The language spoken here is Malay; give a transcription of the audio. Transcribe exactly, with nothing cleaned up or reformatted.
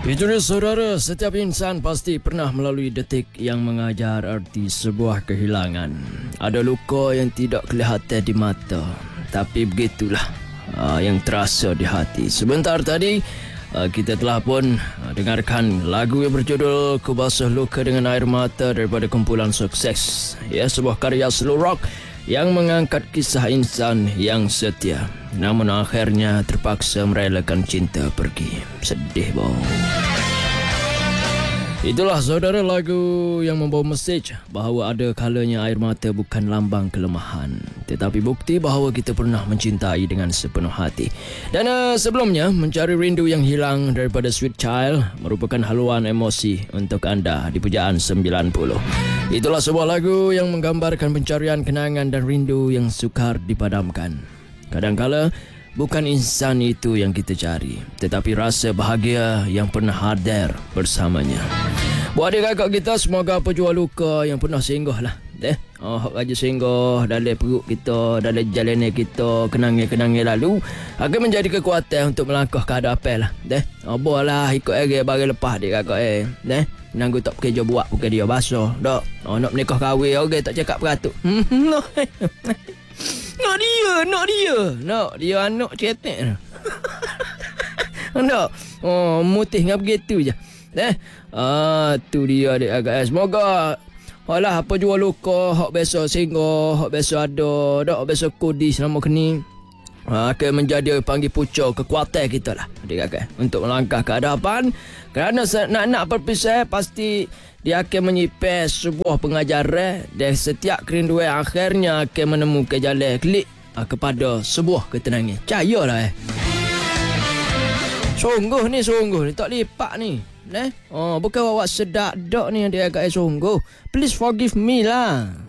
Itu dia saudara, setiap insan pasti pernah melalui detik yang mengajar arti sebuah kehilangan. Ada luka yang tidak kelihatan di mata, tapi begitulah uh, yang terasa di hati. Sebentar tadi uh, kita telah pun uh, dengarkan lagu yang berjudul Ku Basuh Luka Dengan Air Mata daripada kumpulan Sukses. Ya, sebuah karya slow rock yang mengangkat kisah insan yang setia, namun akhirnya terpaksa merelakan cinta pergi. Sedih bau. Itulah saudara lagu yang membawa mesej bahawa ada kalanya air mata bukan lambang kelemahan, tetapi bukti bahawa kita pernah mencintai dengan sepenuh hati. Dan uh, sebelumnya, Mencari Rindu Yang Hilang daripada Sweet Child merupakan haluan emosi untuk anda di Pujaan sembilan puluh. Itulah sebuah lagu yang menggambarkan pencarian kenangan dan rindu yang sukar dipadamkan. Kadangkala bukan insan itu yang kita cari, tetapi rasa bahagia yang pernah hadir bersamanya. Buat adik kakak kita, semoga pejuang luka yang pernah singgah lah. Eh, oh, raja singgah dalam perut kita, dalam jalanan kita, kenangan-kenangan lalu akan menjadi kekuatan untuk melangkah ke hadapan lah. Eh, oh, bolehlah ikut air bagi lepas adik kakak eh. Eh, nanggu tak kerja buat bukan dia basah. Dok, oh, nak menikah kahwin, okay, tak cakap beratuk. Nak dia, nak dia. Nak dia anak cetek. Nak. Oh, mutih ngap begitu je. Eh, ah, tu dia adik agak. Semoga alah apa jua luka, hak biasa singgah, hak biasa ada, dak biasa kodi selama kini. Ha, akan menjadi panggil pucuk kekuatan kita lah adik kakak untuk melangkah ke hadapan. Kerana nak-nak berpisah pasti dia akan menyimpan sebuah pengajaran dan setiap kerinduan akhirnya akan menemukan jalan klik kepada sebuah ketenangan. Percayalah eh. Sungguh ni, sungguh ni tak lipat ni. Eh? Oh, bukan awak sedap dak ni adik kakak sungguh. Please forgive me lah.